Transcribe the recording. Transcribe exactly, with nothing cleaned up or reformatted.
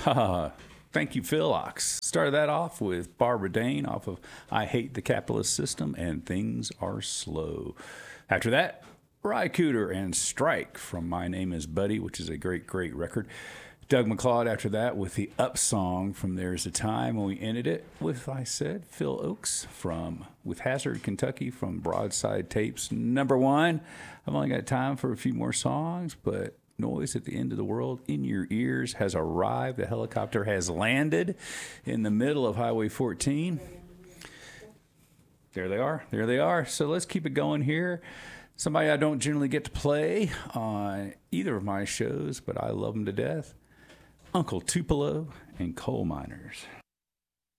Uh, thank you, Phil Ox. Started that off with Barbara Dane off of I Hate the Capitalist System and Things Are Slow. After that, Ry Cooder and Strike from My Name is Buddy, which is a great, great record. Doug McLeod after that with the Up song from There's a Time. And we ended it with, I said, Phil Oakes from with Hazard, Kentucky from Broadside Tapes number one. I've only got time for a few more songs, but Noise at the End of the World in Your Ears has arrived. The helicopter has landed in the middle of Highway fourteen. There they are. There they are. So let's keep it going here. Somebody I don't generally get to play on either of my shows, but I love them to death. Uncle Tupelo and Coal Miners.